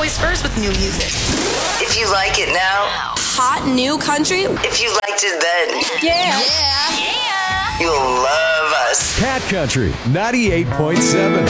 always first with new music. If you like it now, Hot new country. if you liked it then, Yeah. you'll love us. Cat Country 98.7.